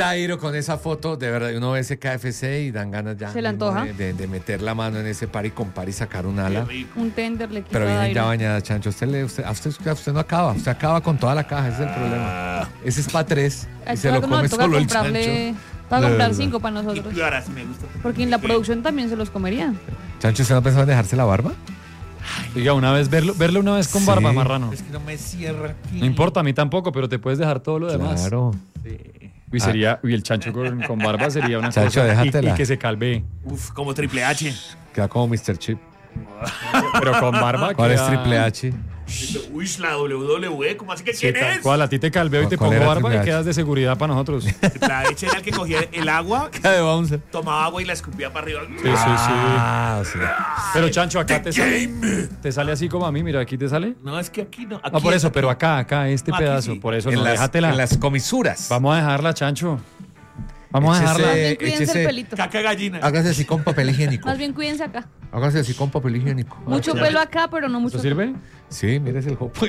Dairo con esa foto, de verdad, uno ve ese KFC y dan ganas ya ¿Se le antoja? de meter la mano en ese par y comprar y sacar un ala. Un tender le quita Pero viene Dairo. ya bañada, Chancho. Usted no acaba, usted acaba con toda la caja, ese es el problema. Ese es para 3 y se lo come toca solo el Chancho. comprarle, para De comprar verdad. 5 para nosotros. Y ahora sí me gusta. Porque en la producción también se los comerían. Chancho, ¿usted no pensaba en dejarse la barba? Diga, una vez verlo una vez con Sí. barba, marrano. Es que no me cierra aquí. No importa, a mí tampoco, pero te puedes dejar todo lo demás. Claro. Y el Chancho con barba sería una Chancho, cosa. déjatela. Y que se calve. Uf, como Triple H. Queda como Mr. Chip. Pero con barba. ¿Cuál es queda- Triple H? Uy, la WWE, ¿cómo así que Sí, quién tal es? cual, a ti te calveo y te ¿Cuál pongo era barba Triple y H? quedas de seguridad para nosotros. Sí, Triple H era el que cogía el agua, Cada de bouncer. tomaba agua y la escupía para arriba. sí, sí. Ah, sí. Pero Chancho, acá te sale así como a mí, mira, aquí te sale. No, es que aquí no. Aquí No, por es eso, aquí. pero acá, este Aquí pedazo, sí. por eso, En no, las, déjatela. en las comisuras. Vamos a dejarla, Chancho. Vamos a Échese- dejarla. Más bien cuídense échese- el pelito. Caca gallina. Hágase así con papel higiénico. Más bien cuídense acá. Hágase así con papel higiénico. Mucho pelo acá, pero no mucho. ¿Eso sirve? Sí, mire el jopo.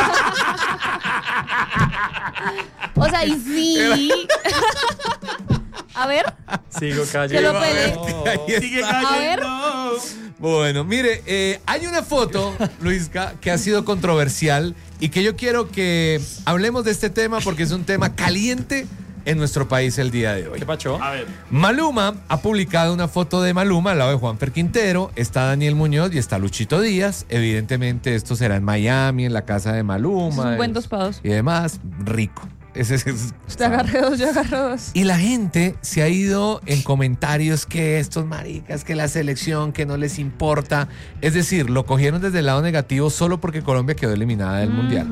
O sea, y sí. A ver, Sigo que cayendo. lo pele. Ahí Sigue está. cayendo. Bueno, mire, hay una foto, Luisca, que ha sido controversial y que yo quiero que hablemos de este tema porque es un tema caliente en nuestro país el día de hoy. ¿Qué pacho? A ver. Maluma ha publicado una foto de Maluma al lado de Juanfer Quintero, está Daniel Muñoz y está Luchito Díaz. Evidentemente esto será en Miami, en la casa de Maluma. Es un buen 2 para 2. Y demás, rico. Usted agarré 2, yo agarré 2. Y la gente se ha ido en comentarios que estos maricas, que la selección, que no les importa. Es decir, lo cogieron desde el lado negativo solo porque Colombia quedó eliminada del Mundial.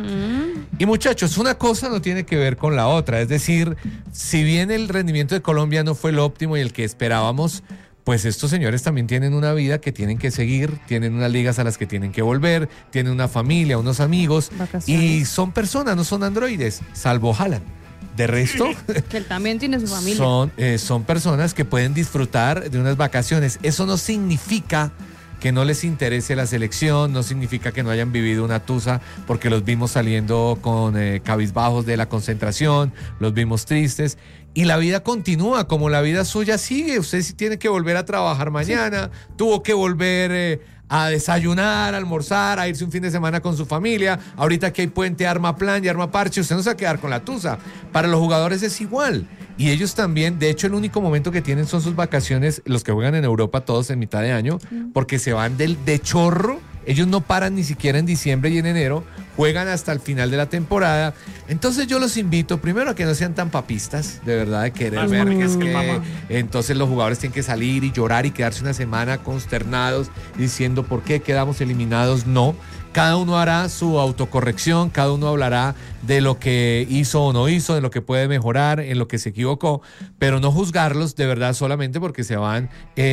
Y muchachos, una cosa no tiene que ver con la otra. Es decir, si bien el rendimiento de Colombia no fue el óptimo y el que esperábamos, pues estos señores también tienen una vida que tienen que seguir, tienen unas ligas a las que tienen que volver, tienen una familia, unos amigos. Vacaciones. Y son personas, no son androides, salvo Haaland. De resto, Que él también tiene su familia. son personas que pueden disfrutar de unas vacaciones. Eso no significa que no les interese la selección, no significa que no hayan vivido una tusa, porque los vimos saliendo con cabizbajos de la concentración, los vimos tristes. Y la vida continúa, como la vida suya sigue. Usted sí tiene que volver a trabajar mañana, tuvo que volver a desayunar, a almorzar, a irse un fin de semana con su familia. Ahorita que hay puente, arma plan y arma parche, usted no se va a quedar con la tusa. Para los jugadores es igual. Y ellos también, de hecho, el único momento que tienen son sus vacaciones, los que juegan en Europa, todos en mitad de año, porque se van de chorro. Ellos no paran ni siquiera en diciembre y en enero, juegan hasta el final de la temporada. Entonces yo los invito primero a que no sean tan papistas, de verdad, de querer ver que es que entonces los jugadores tienen que salir y llorar y quedarse una semana consternados diciendo por qué quedamos eliminados. No, cada uno hará su autocorrección, cada uno hablará de lo que hizo o no hizo, de lo que puede mejorar, en lo que se equivocó, pero no juzgarlos de verdad solamente porque se van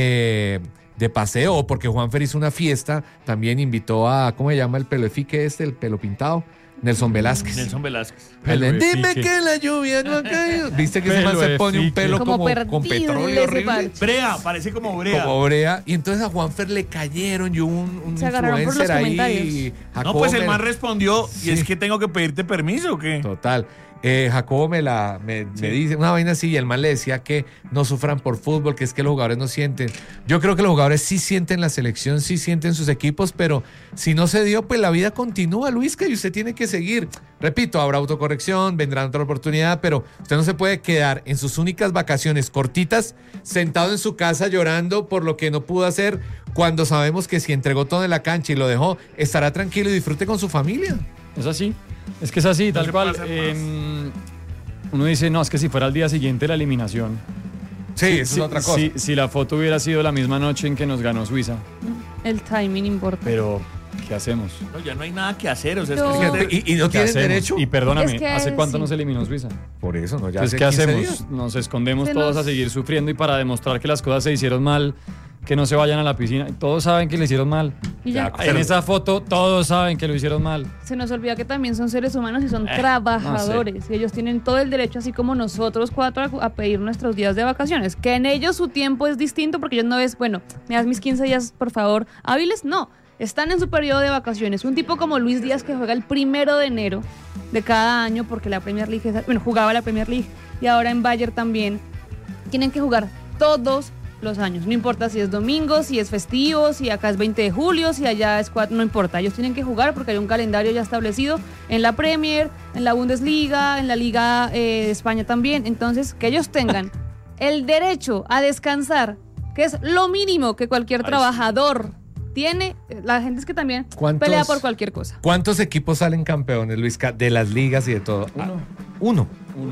de paseo o porque Juanfer hizo una fiesta, también invitó a, ¿cómo se llama el pelo efique el pelo pintado? Nelson Velázquez. Nelson Velázquez. El de, Pelo dime efique. que la lluvia no ha caído. ¿Viste que ese man Pelo se pone un efique. pelo Como como con perdible petróleo ese horrible? parche. Brea, parece como Brea. Como brea. Y entonces a Juanfer le cayeron y hubo un Se agarraron por influencer los ahí. comentarios. No, Jacobo pues el me- man respondió, Sí. y es que tengo que pedirte permiso, ¿o qué? Total. Jacobo me dice una vaina así y el man le decía que no sufran por fútbol, que es que los jugadores no sienten. Yo creo que los jugadores sí sienten la selección, sí sienten sus equipos, pero si no se dio, pues la vida continúa, Luisca, y usted tiene que seguir. Repito, habrá autocorrección, vendrá otra oportunidad, pero usted no se puede quedar en sus únicas vacaciones cortitas, sentado en su casa llorando por lo que no pudo hacer, cuando sabemos que si entregó todo en la cancha y lo dejó, estará tranquilo y disfrute con su familia. Es así. Es que es así, tal se cual. puede hacer más. Uno dice, no, es que si fuera al día siguiente la eliminación. Sí, eso es otra cosa. Si la foto hubiera sido la misma noche en que nos ganó Suiza. El timing importa. Pero, ¿qué hacemos? No, ya no hay nada que hacer, o sea, Yo- es que Fíjate, y no ¿Qué tienen hacemos? derecho. Y perdóname, Es que ¿hace cuánto sí. nos eliminó Suiza? Por eso, ¿no? Ya Entonces, hace ¿qué 15 hacemos? días. Nos escondemos Se todos nos- a seguir sufriendo y para demostrar que las cosas se hicieron mal, que no se vayan a la piscina. Todos saben que le hicieron mal. Y ya. En esa foto todos saben que lo hicieron mal. Se nos olvida que también son seres humanos y son no trabajadores. Y ellos tienen todo el derecho, así como nosotros cuatro, a pedir nuestros días de vacaciones. Que en ellos su tiempo es distinto porque ellos no es, bueno, me das mis 15 días, por favor, hábiles. No, están en su periodo de vacaciones. Un tipo como Luis Díaz que juega el 1 de enero de cada año, porque la Premier League, jugaba la Premier League, y ahora en Bayern también tienen que jugar todos los años, no importa si es domingo, si es festivo, si acá es 20 de julio, si allá es 4, no importa, ellos tienen que jugar porque hay un calendario ya establecido en la Premier, en la Bundesliga, en la Liga de España también, entonces que ellos tengan el derecho a descansar, que es lo mínimo que cualquier trabajador tiene, la gente es que también pelea por cualquier cosa. ¿Cuántos equipos salen campeones, Luisca, de las ligas y de todo? Uno.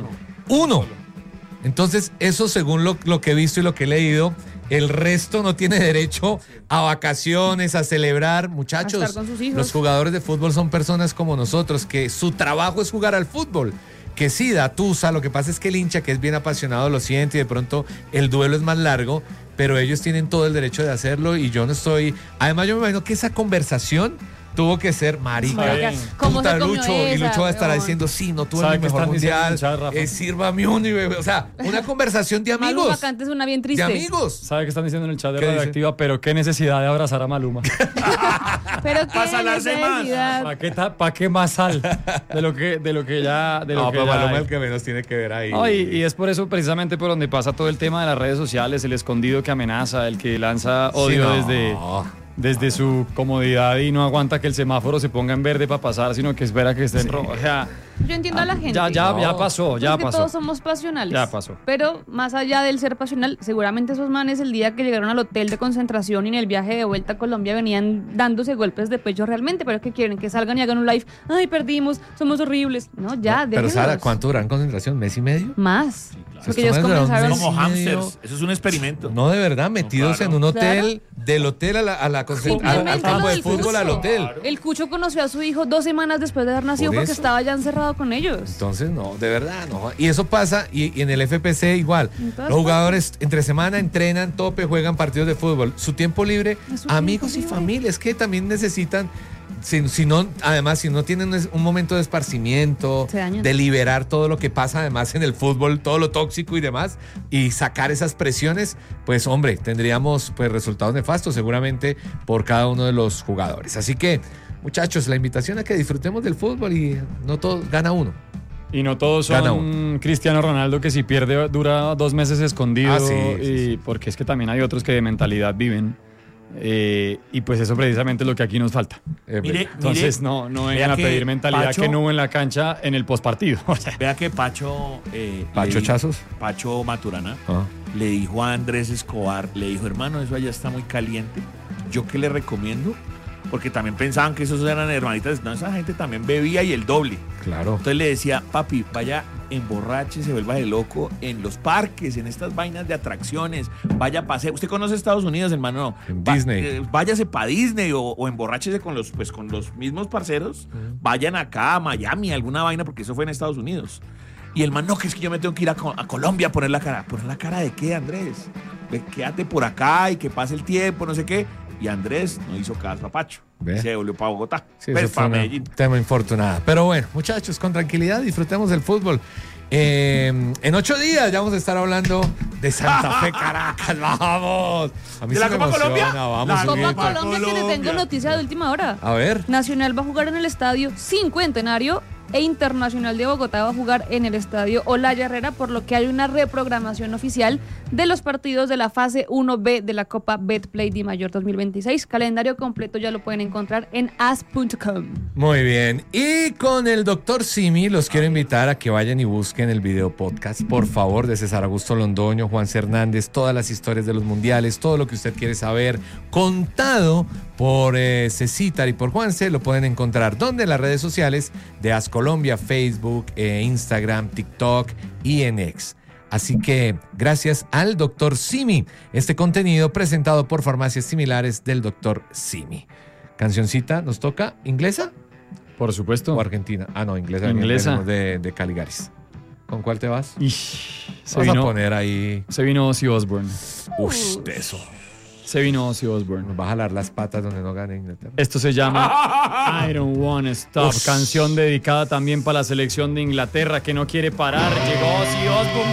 Entonces, eso según lo que he visto y lo que he leído, el resto no tiene derecho a vacaciones, a celebrar. Muchachos, a estar con sus hijos. Los jugadores de fútbol son personas como nosotros, que su trabajo es jugar al fútbol. Que sí, da tusa, lo que pasa es que el hincha que es bien apasionado lo siente y de pronto el duelo es más largo, pero ellos tienen todo el derecho de hacerlo y yo no estoy... Además, yo me imagino que esa conversación tuvo que ser marica. ¿Cómo Puta, se comió Lucho, esa, y Lucho va a estar weón? diciendo, sí, no tuve ¿Sabe el qué mejor están diciendo en mundial, el chat, Rafa? sírvame uno, o sea, una conversación de amigos. Maluma Cante es una bien De triste. amigos. ¿Sabe qué están diciendo en el chat de ¿Qué Radioactiva? Pero qué necesidad de abrazar a Maluma. Pero qué Pa' salarse más. necesidad. ¿Para qué más sal? De lo que ya... No, que pero ya Maluma hay. el que menos tiene que ver ahí. No, y es por eso precisamente por donde pasa todo el tema de las redes sociales, el escondido que amenaza, el que lanza odio desde su comodidad y no aguanta que el semáforo se ponga en verde para pasar, sino que espera que esté en rojo. O sea, Yo entiendo a la gente. ya pasó, ya Es que pasó. todos somos pasionales. Ya pasó. Pero más allá del ser pasional, seguramente esos manes el día que llegaron al hotel de concentración y en el viaje de vuelta a Colombia venían dándose golpes de pecho realmente, pero es que quieren que salgan y hagan un live. Ay, perdimos, somos horribles. No, ya, Pero déjenlos. Sara, ¿cuánto duran concentración? ¿Mes y medio? Más. Porque Estos ellos manes duraron comenzaron... un mes. Como Sí, hámsters. Eso es un experimento. No, de verdad, metidos claro. en un hotel, Claro. del hotel al Simplemente campo lo de del fútbol, al Cucho. hotel. El Cucho conoció a su hijo 2 semanas después de haber nacido ¿Por porque eso? estaba ya encerrado con ellos. Entonces, no, de verdad, no. Y eso pasa, y en el FPC igual. En todas Los jugadores entre semana entrenan, tope, juegan partidos de fútbol. Su tiempo libre, Es su amigos tiempo y libre. familias que también necesitan, si no, además, si no tienen un momento de esparcimiento, Se dañan. de liberar todo lo que pasa además en el fútbol, todo lo tóxico y demás, y sacar esas presiones, pues hombre, tendríamos pues resultados nefastos seguramente por cada uno de los jugadores. Así que, muchachos, la invitación a que disfrutemos del fútbol y no todo gana uno. Y no todos Gana son Cristiano Ronaldo, que si pierde dura 2 meses escondido. Ah, sí, y porque es que también hay otros que de mentalidad viven. Y pues eso precisamente es lo que aquí nos falta. Mire, Entonces no vengan vea a pedir que mentalidad Pacho- que no hubo en la cancha en el postpartido. O sea, Vea que Pacho... Pacho Chazos. Pacho Maturana Ah. le dijo a Andrés Escobar, le dijo, hermano, eso allá está muy caliente. ¿Yo qué le recomiendo? Porque también pensaban que esos eran hermanitas. No, esa gente también bebía y el doble. Claro. Entonces le decía, papi, vaya, emborrache, se vuelva de loco en los parques, en estas vainas de atracciones. Vaya a pasear. ¿Usted conoce Estados Unidos, hermano? En Disney. Váyase para Disney o emborráchese con los mismos parceros. Vayan acá a Miami, alguna vaina, porque eso fue en Estados Unidos. Y el man, no, que es que yo me tengo que ir a Colombia a poner la cara. ¿Poner la cara de qué, Andrés? Quédate por acá y que pase el tiempo, no sé qué. Y Andrés no hizo caso a Pacho. Ve. Se volvió para Bogotá. Sí, Pues, eso fue para un Medellín. tema infortunado. Pero bueno, muchachos, con tranquilidad disfrutemos del fútbol. En 8 días ya vamos a estar hablando de Santa Fe Caracas. ¡Vamos! A mí ¿De sí la me Copa emociona. Colombia? Vamos, La Huguito. Copa Copa Colombia, que le tengo Colombia. noticia de última hora. A ver. Nacional va a jugar en el estadio Cincuentenario e Internacional de Bogotá va a jugar en el estadio Olaya Herrera, por lo que hay una reprogramación oficial de los partidos de la fase 1B de la Copa Betplay Di Mayor 2026. Calendario completo ya lo pueden encontrar en as.com. Muy bien. Y con el doctor Simi los quiero invitar a que vayan y busquen el video podcast, por favor, de César Augusto Londoño, Juan Hernández, todas las historias de los mundiales, todo lo que usted quiere saber, contado por Cecitar y por Juanse, lo pueden encontrar donde en las redes sociales de As Colombia, Facebook, Instagram, TikTok y en X. Así que gracias al doctor Simi, este contenido presentado por Farmacias Similares del doctor Simi. Cancioncita, ¿nos toca? ¿Inglesa por supuesto. o argentina? Ah, no, inglesa. Inglesa. venimos de Caligaris. ¿Con cuál te vas? Se Vas a vino, poner ahí... se vino Ozzy Osbourne. Ush, de eso. Se vino Ozzy Osbourne. Nos va a jalar las patas donde no gane Inglaterra. Esto se llama I Don't Wanna Stop. Ush. Canción dedicada también para la selección de Inglaterra que no quiere parar. Llegó Ozzy Osbourne.